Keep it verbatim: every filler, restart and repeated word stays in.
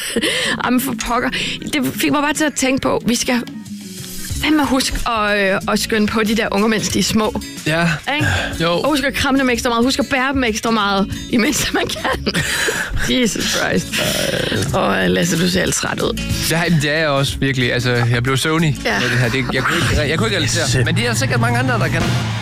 Jamen for pokker. Det fik mig bare til at tænke på, vi skal fandme husk at, øh, at skynde på de der unger, mens de er små. Ja. Ikke? Jo. Og husk at kramme dem ekstra meget. Husk at bære dem ekstra meget, imens man kan. Jesus Christ. Og uh, Lasse, du ser alt ret ud. Ja, det er jeg også virkelig. Altså, jeg blev søvnig Ja. med det her. Det, jeg, kunne ikke, jeg kunne ikke realisere. Men det er sikkert mange andre, der kan.